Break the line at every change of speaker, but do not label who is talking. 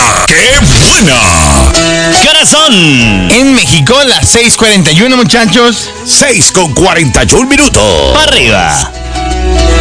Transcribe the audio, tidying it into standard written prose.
¡Qué buena!
¿Qué horas son?
En México, las 6:41, muchachos.
6:41 minutos.
Arriba.